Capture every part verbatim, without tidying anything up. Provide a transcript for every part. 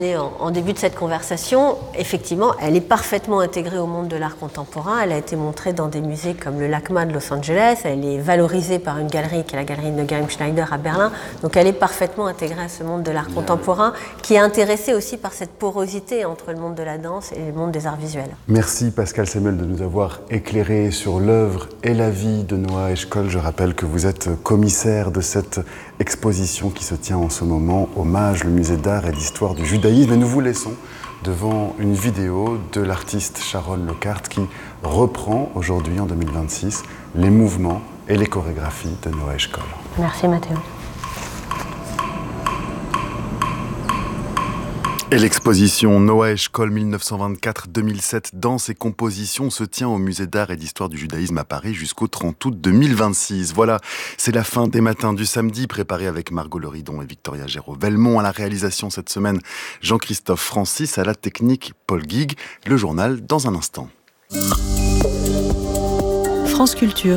En, en début de cette conversation, effectivement, elle est parfaitement intégrée au monde de l'art contemporain. Elle a été montrée dans des musées comme le LACMA de Los Angeles. Elle est valorisée par une galerie qui est la galerie Neugeheim Schneider à Berlin. Donc elle est parfaitement intégrée à ce monde de l'art Bien. contemporain qui est intéressé aussi par cette porosité entre le monde de la danse et le monde des arts visuels. Merci Pascal Semmel de nous avoir éclairé sur l'œuvre et la vie de Noa Eshkol. Je rappelle que vous êtes commissaire de cette exposition qui se tient en ce moment, Hommage, le musée d'art et d'histoire du judaïsme. Et nous vous laissons devant une vidéo de l'artiste Sharon Lockhart qui reprend aujourd'hui, en deux mille vingt-six, les mouvements et les chorégraphies de Noa Eshkol. Merci Mathéo. Et l'exposition Noa Eshkol mille neuf cent vingt-quatre deux mille sept, danse et composition, se tient au musée d'art et d'histoire du judaïsme à Paris jusqu'au trente août deux mille vingt-six. Voilà, c'est la fin des matins du samedi, préparés avec Margot Leridon et Victoria Géraud-Velmont. À la réalisation cette semaine, Jean-Christophe Francis, à la technique, Paul Guigues. Le journal dans un instant. France Culture.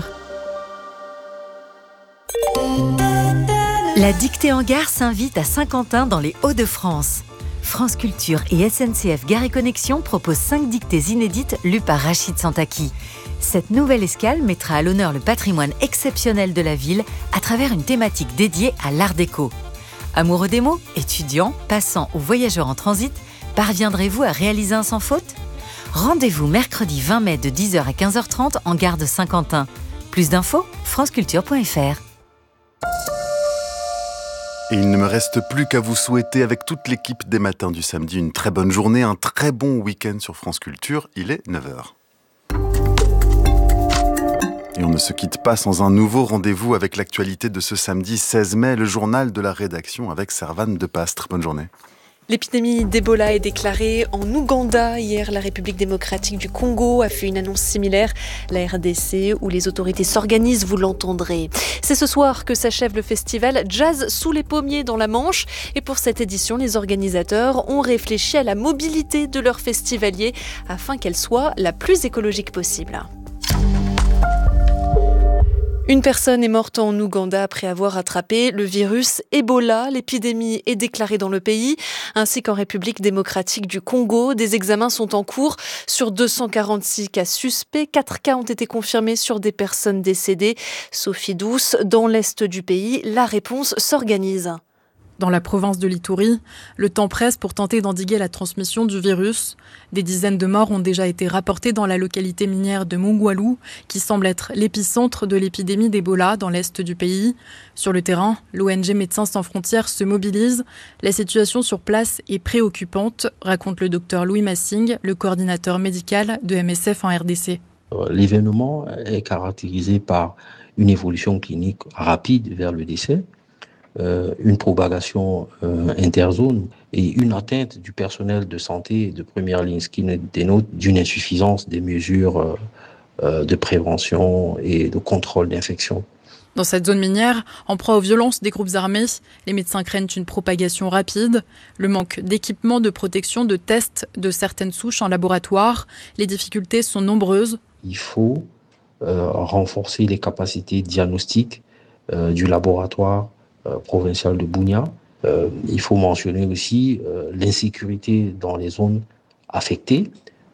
La dictée en gare s'invite à Saint-Quentin dans les Hauts-de-France. France Culture et S N C F Gare et Connexion proposent cinq dictées inédites lues par Rachid Santaki. Cette nouvelle escale mettra à l'honneur le patrimoine exceptionnel de la ville à travers une thématique dédiée à l'art déco. Amoureux des mots, étudiants, passants ou voyageurs en transit, parviendrez-vous à réaliser un sans faute ? Rendez-vous mercredi vingt mai de dix heures à quinze heures trente en gare de Saint-Quentin. Plus d'infos, franceculture point f r. Et il ne me reste plus qu'à vous souhaiter, avec toute l'équipe des matins du samedi, une très bonne journée, un très bon week-end sur France Culture. Il est neuf heures. Et on ne se quitte pas sans un nouveau rendez-vous avec l'actualité de ce samedi seize mai, le journal de la rédaction avec Servane Depastre. Bonne journée. L'épidémie d'Ebola est déclarée en Ouganda. Hier, la République démocratique du Congo a fait une annonce similaire. La R D C, où les autorités s'organisent, vous l'entendrez. C'est ce soir que s'achève le festival Jazz sous les pommiers dans la Manche. Et pour cette édition, les organisateurs ont réfléchi à la mobilité de leurs festivaliers afin qu'elle soit la plus écologique possible. Une personne est morte en Ouganda après avoir attrapé le virus Ebola. L'épidémie est déclarée dans le pays, ainsi qu'en République démocratique du Congo. Des examens sont en cours sur deux cent quarante-six cas suspects. Quatre cas ont été confirmés sur des personnes décédées. Sophie Douce, dans l'est du pays, la réponse s'organise. Dans la province de l'Ituri, le temps presse pour tenter d'endiguer la transmission du virus. Des dizaines de morts ont déjà été rapportées dans la localité minière de Mungwalu, qui semble être l'épicentre de l'épidémie d'Ebola dans l'est du pays. Sur le terrain, l'O N G Médecins sans frontières se mobilise. La situation sur place est préoccupante, raconte le docteur Louis Massing, le coordinateur médical de M S F en R D C. L'événement est caractérisé par une évolution clinique rapide vers le décès, Euh, une propagation euh, interzone et une atteinte du personnel de santé de première ligne, ce qui dénote d'une insuffisance des mesures euh, euh, de prévention et de contrôle d'infection. Dans cette zone minière, en proie aux violences des groupes armés, les médecins craignent une propagation rapide, le manque d'équipements de protection, de tests de certaines souches en laboratoire. Les difficultés sont nombreuses. Il faut euh, renforcer les capacités diagnostiques euh, du laboratoire Euh, provincial de Bunia. Euh, il faut mentionner aussi euh, l'insécurité dans les zones affectées,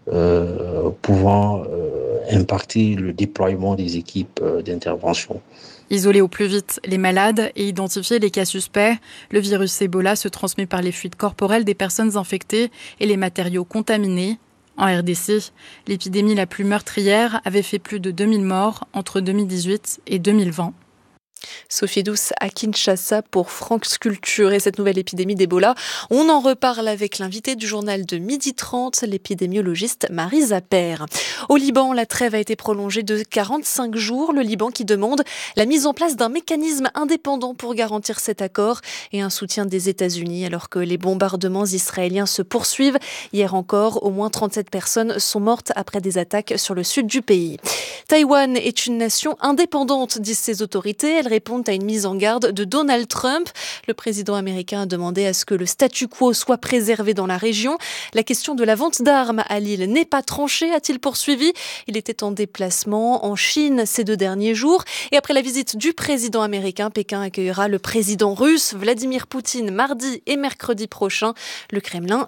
euh, pouvant euh, impacter le déploiement des équipes euh, d'intervention. Isoler au plus vite les malades et identifier les cas suspects. Le virus Ebola se transmet par les fluides corporels des personnes infectées et les matériaux contaminés. En R D C, l'épidémie la plus meurtrière avait fait plus de deux mille morts entre deux mille dix-huit et deux mille vingt. Sophie Douce à Kinshasa pour France Culture. Et cette nouvelle épidémie d'Ebola, on en reparle avec l'invité du journal de midi trente, l'épidémiologiste Marie Zapper. Au Liban, la trêve a été prolongée de quarante-cinq jours. Le Liban qui demande la mise en place d'un mécanisme indépendant pour garantir cet accord et un soutien des États-Unis alors que les bombardements israéliens se poursuivent. Hier encore, au moins trente-sept personnes sont mortes après des attaques sur le sud du pays. Taïwan est une nation indépendante, disent ses autorités. Elle répondent à une mise en garde de Donald Trump. Le président américain a demandé à ce que le statu quo soit préservé dans la région. La question de la vente d'armes à l'île n'est pas tranchée, a-t-il poursuivi. Il était en déplacement en Chine ces deux derniers jours. Et après la visite du président américain, Pékin accueillera le président russe Vladimir Poutine mardi et mercredi prochain. Le Kremlin